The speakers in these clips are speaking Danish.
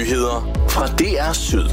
Nyheder fra DR Syd.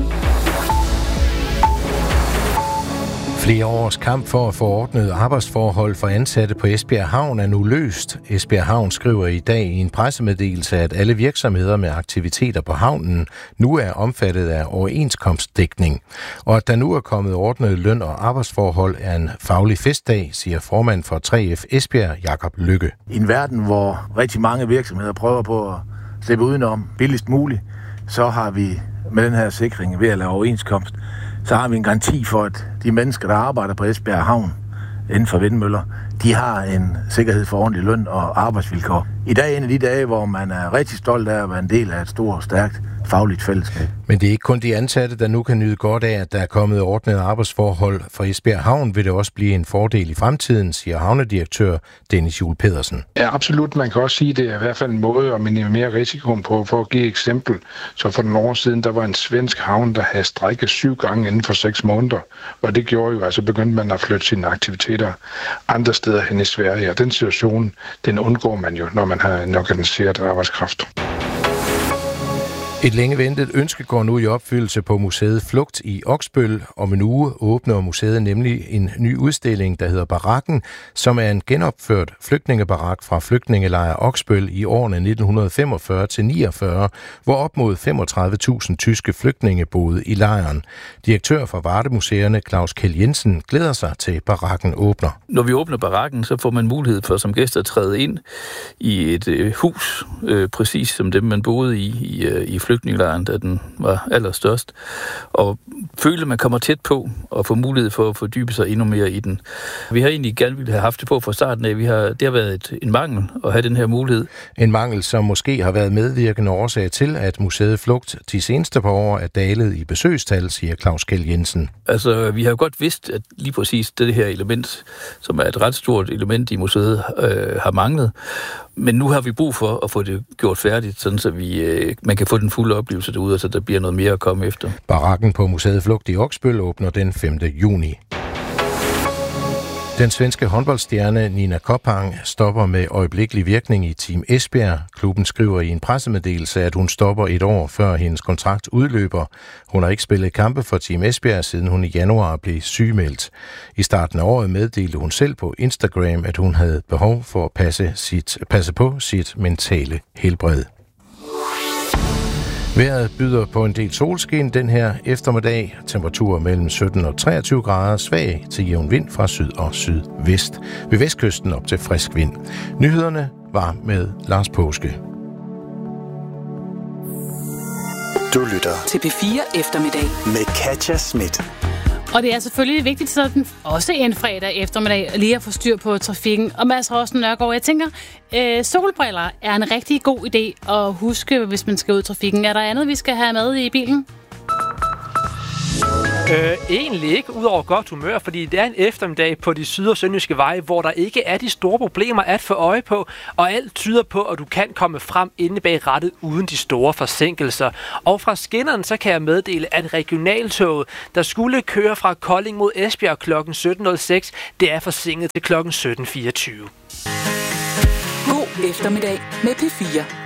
Flere års kamp for at få ordnede arbejdsforhold for ansatte på Esbjerg Havn er nu løst. Esbjerg Havn skriver i dag i en pressemeddelelse, at alle virksomheder med aktiviteter på havnen nu er omfattet af overenskomstdækning. Og at der nu er kommet ordnede løn- og arbejdsforhold er en faglig festdag, siger formand for 3F Esbjerg, Jakob Lykke. I en verden, hvor rigtig mange virksomheder prøver på at slippe udenom billigst muligt, så har vi med den her sikring ved at lave overenskomst, så har vi en garanti for, at de mennesker, der arbejder på Esbjerg Havn inden for vindmøller, de har en sikkerhed for ordentlig løn og arbejdsvilkår. I dag er en af de dage, hvor man er rigtig stolt af at være en del af et stort, stærkt fagligt fællesskab. Men det er ikke kun de ansatte, der nu kan nyde godt af, at der er kommet ordnede arbejdsforhold. For Esbjerg Havn vil det også blive en fordel i fremtiden, siger havnedirektør Dennis Juhl Pedersen. Ja, absolut. Man kan også sige, at det er i hvert fald en måde at minimere risikoen på. For at give et eksempel, så for nogle år siden, der var en svensk havn, der havde strejket 7 gange inden for 6 måneder. Og det gjorde jo, altså begyndte man at flytte sine aktiviteter andre steder hen i Sverige. Og den situation, den undgår man jo, når man har en organiseret arbejdskraft. Et længe ventet ønske går nu i opfyldelse på museet Flugt i Oksbøl. Om en uge åbner museet nemlig en ny udstilling, der hedder Barakken, som er en genopført flygtningebarak fra flygtningelejr Oksbøl i årene 1945 til 49, hvor op mod 35.000 tyske flygtninge boede i lejren. Direktør for Vardemuseerne Claus Kjeld Jensen glæder sig til Barakken åbner. Når vi åbner Barakken, så får man mulighed for som gæst at træde ind i et hus, præcis som dem man boede i flygtningelejren, da den var allerstørst, og føle, at man kommer tæt på og får mulighed for at fordybe sig endnu mere i den. Vi har egentlig gerne ville have haft det på fra starten af. Det har været en mangel at have den her mulighed. En mangel, som måske har været medvirkende årsag til, at museet Flugt de seneste par år er dalet i besøgstal, siger Claus Kjeld Jensen. Altså, vi har jo godt vidst, at lige præcis det her element, som er et ret stort element i museet, har manglet. Men nu har vi brug for at få det gjort færdigt, sådan så man kan få den fulde oplevelse derude, så der bliver noget mere at komme efter. Barakken på museet Flugt i Oksbøl åbner den 5. juni. Den svenske håndboldstjerne Nina Koppang stopper med øjeblikkelig virkning i Team Esbjerg. Klubben skriver i en pressemeddelelse, at hun stopper et år før hendes kontrakt udløber. Hun har ikke spillet kampe for Team Esbjerg, siden hun i januar blev sygemeldt. I starten af året meddelte hun selv på Instagram, at hun havde behov for at passe på sit mentale helbred. Vejret byder på en del solskin den her eftermiddag. Temperaturer mellem 17 og 23 grader, svag til jævn vind fra syd og sydvest. Ved vestkysten op til frisk vind. Nyhederne var med Lars Påske. Du lytter til P4 Eftermiddag med Katja Schmidt. Og det er selvfølgelig vigtigt, sådan også en fredag eftermiddag, lige at få styr på trafikken. Og Mads Rossen Nørgaard, jeg tænker, solbriller er en rigtig god idé at huske, hvis man skal ud i trafikken. Er der andet, vi skal have med i bilen? Egentlig ikke, udover godt humør, fordi det er en eftermiddag på de syd- og sønderjyske veje, hvor der ikke er de store problemer at få øje på, og alt tyder på, at du kan komme frem inde bag rattet uden de store forsinkelser. Og fra skinnerne, så kan jeg meddele, at regionaltoget, der skulle køre fra Kolding mod Esbjerg kl. 17.06, det er forsinket til kl. 17.24. God eftermiddag med P4.